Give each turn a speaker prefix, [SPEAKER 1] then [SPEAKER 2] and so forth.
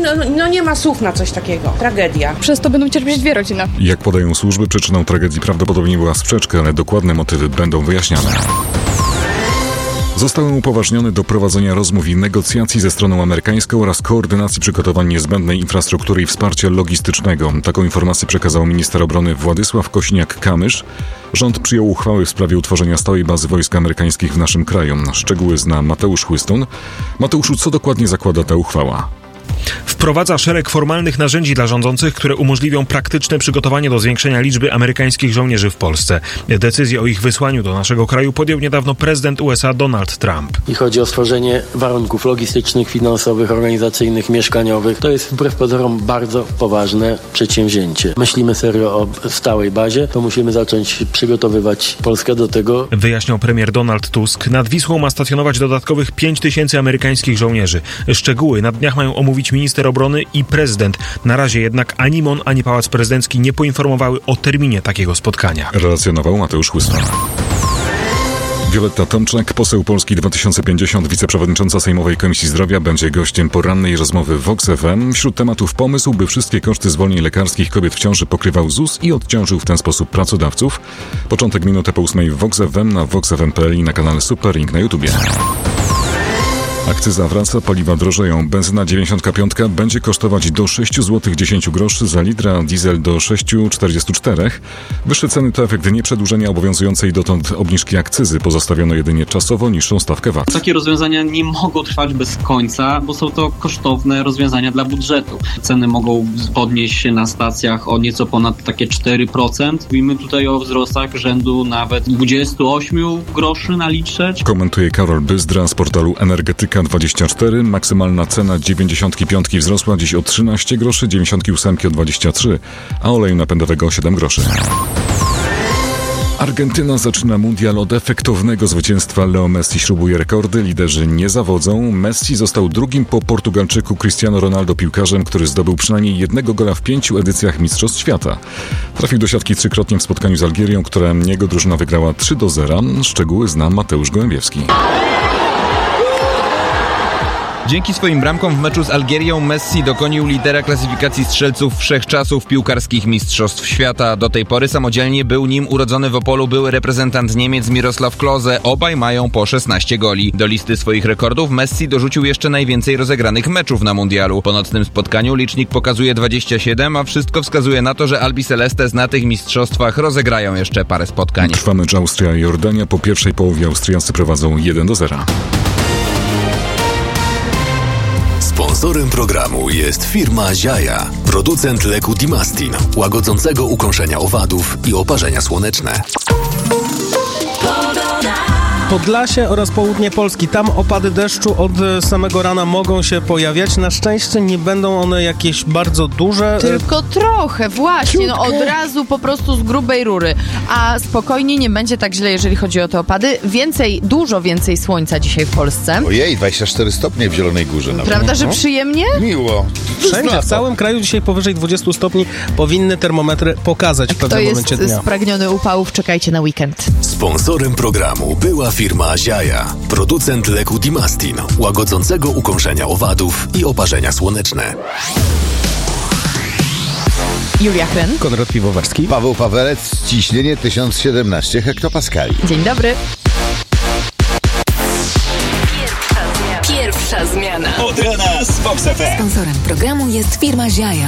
[SPEAKER 1] No nie ma słów na coś takiego. Tragedia.
[SPEAKER 2] Przez to będą cierpieć 2 rodziny.
[SPEAKER 3] Jak podają służby, przyczyną tragedii prawdopodobnie była sprzeczka, ale dokładne motywy będą wyjaśniane. Zostałem upoważniony do prowadzenia rozmów i negocjacji ze stroną amerykańską oraz koordynacji przygotowań niezbędnej infrastruktury i wsparcia logistycznego. Taką informację przekazał minister obrony Władysław Kośniak-Kamysz. Rząd przyjął uchwałę w sprawie utworzenia stałej bazy wojsk amerykańskich w naszym kraju. Szczegóły zna Mateusz Chłystun. Mateuszu, co dokładnie zakłada ta uchwała?
[SPEAKER 4] Wprowadza szereg formalnych narzędzi dla rządzących, które umożliwią praktyczne przygotowanie do zwiększenia liczby amerykańskich żołnierzy w Polsce. Decyzję o ich wysłaniu do naszego kraju podjął niedawno prezydent USA Donald Trump.
[SPEAKER 5] I chodzi o stworzenie warunków logistycznych, finansowych, organizacyjnych, mieszkaniowych. To jest wbrew pozorom bardzo poważne przedsięwzięcie. Myślimy serio o stałej bazie, to musimy zacząć przygotowywać Polskę do tego.
[SPEAKER 4] Wyjaśniał premier Donald Tusk. Nad Wisłą ma stacjonować dodatkowych 5 000 amerykańskich żołnierzy. Szczegóły na dniach mają omówić minister obrony i prezydent. Na razie jednak ani MON, ani Pałac Prezydencki nie poinformowały o terminie takiego spotkania.
[SPEAKER 3] Relacjonował Mateusz Chłystun. Wioletta Tomczak, poseł Polski 2050, wiceprzewodnicząca Sejmowej Komisji Zdrowia, będzie gościem porannej rozmowy w Vox FM. Wśród tematów pomysł, by wszystkie koszty zwolnień lekarskich kobiet w ciąży pokrywał ZUS i odciążył w ten sposób pracodawców. Początek minutę po 8 w Vox FM, na voxfm.pl i na kanale Super Link na YouTubie. Akcyza wraca, paliwa drożeją. Benzyna 95 będzie kosztować do 6 zł 10 groszy za litr, a diesel do 6,44. Wyższe ceny to efekt nieprzedłużenia obowiązującej dotąd obniżki akcyzy. Pozostawiono jedynie czasowo niższą stawkę VAT.
[SPEAKER 6] Takie rozwiązania nie mogą trwać bez końca, bo są to kosztowne rozwiązania dla budżetu. Ceny mogą podnieść się na stacjach o nieco ponad takie 4%. Mówimy tutaj o wzrostach rzędu nawet 28 groszy na litrze.
[SPEAKER 3] Komentuje Karol Byzdra z portalu Energetyka24. Maksymalna cena 95 wzrosła dziś o 13 groszy, 98 o 23, a oleju napędowego o 7 groszy. Argentyna zaczyna mundial od efektownego zwycięstwa. Leo Messi śrubuje rekordy, liderzy nie zawodzą. Messi został drugim po Portugalczyku Cristiano Ronaldo piłkarzem, który zdobył przynajmniej jednego gola w 5 edycjach Mistrzostw Świata. Trafił do siatki 3-krotnie w spotkaniu z Algierią, które jego drużyna wygrała 3-0. Szczegóły zna Mateusz Gołębiewski.
[SPEAKER 7] Dzięki swoim bramkom w meczu z Algierią Messi dokonił lidera klasyfikacji strzelców wszechczasów piłkarskich Mistrzostw Świata. Do tej pory samodzielnie był nim urodzony w Opolu były reprezentant Niemiec Miroslav Klose. Obaj mają po 16 goli. Do listy swoich rekordów Messi dorzucił jeszcze najwięcej rozegranych meczów na mundialu. Po nocnym spotkaniu licznik pokazuje 27, a wszystko wskazuje na to, że Albi Celestes na tych mistrzostwach rozegrają jeszcze parę spotkań.
[SPEAKER 3] Trwa mecz Austria-Jordania. Po pierwszej połowie Austriacy prowadzą 1-0.
[SPEAKER 8] Sponsorem programu jest firma Ziaja, producent leku Dimastin, łagodzącego ukąszenia owadów i oparzenia słoneczne.
[SPEAKER 9] Podlasie oraz południe Polski. Tam opady deszczu od samego rana mogą się pojawiać. Na szczęście nie będą one jakieś bardzo duże.
[SPEAKER 10] Tylko trochę, właśnie. No od razu po prostu z grubej rury. A spokojnie, nie będzie tak źle, jeżeli chodzi o te opady. Dużo więcej słońca dzisiaj w Polsce.
[SPEAKER 11] Ojej, 24 stopnie w Zielonej Górze. Nawet.
[SPEAKER 10] Prawda, że przyjemnie?
[SPEAKER 11] Miło.
[SPEAKER 9] Wszędzie, w całym kraju dzisiaj powyżej 20 stopni powinny termometry pokazać w pewnym momencie dnia.
[SPEAKER 10] Kto jest spragniony upałów, czekajcie na weekend.
[SPEAKER 8] Sponsorem programu była firma Ziaja, producent leku Dimastin, łagodzącego ukąszenia owadów i oparzenia słoneczne.
[SPEAKER 10] Julia Hren,
[SPEAKER 9] Konrad Piwowarski,
[SPEAKER 11] Paweł Pawelec, ciśnienie 1017 hektopaskali.
[SPEAKER 10] Dzień dobry.
[SPEAKER 12] Pierwsza zmiana.
[SPEAKER 13] Od rana z Vox FM.
[SPEAKER 12] Sponsorem programu jest firma Ziaja.